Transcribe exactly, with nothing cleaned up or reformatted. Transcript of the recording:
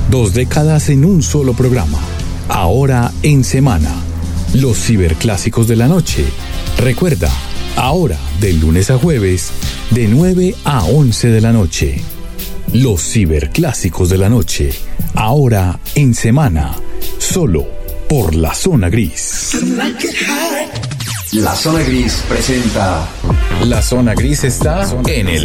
Dos décadas en un solo programa. Ahora en semana. Los ciberclásicos de la noche. Recuerda, ahora de lunes a jueves, de nueve a once de la noche. Los ciberclásicos de la noche. Ahora en semana. Solo por La Zona Gris. La Zona Gris presenta... La Zona Gris está en el